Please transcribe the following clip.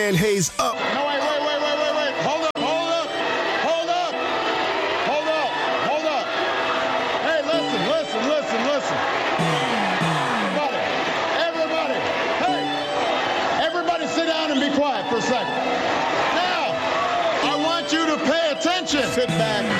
And Hayes up. No, wait. Hold up. Hey, listen. Everybody. Hey, everybody sit down and be quiet for a second. Now, I want you to pay attention. Sit back